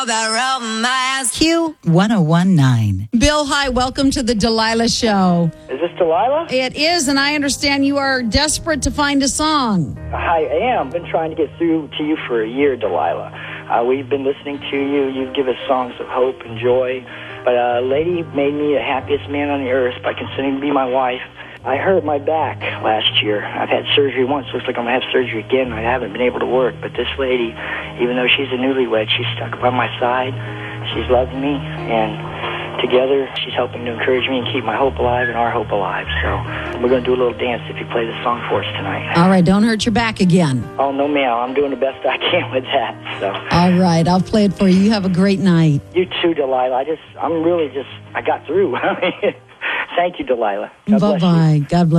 Q1019. Bill, hi. Welcome to the Delilah Show. Is this Delilah? It is, and I understand you are desperate to find a song. I am. Been trying to get through to you for a year, Delilah. We've been listening to you. You give us songs of hope and joy. But a lady made me the happiest man on the earth by consenting to be my wife. I hurt my back last year. I've had surgery once. Looks like I'm going to have surgery again. I haven't been able to work. But this lady, even though she's a newlywed, she's stuck by my side. She's loved me. And together, she's helping to encourage me and keep my hope alive and our hope alive. So we're going to do a little dance if you play this song for us tonight. All right. Don't hurt your back again. Oh, no, ma'am. I'm doing the best I can with that. So. All right. I'll play it for you. You have a great night. You too, Delilah. I got through. Thank you, Delilah. God bless you. Bye-bye. God bless.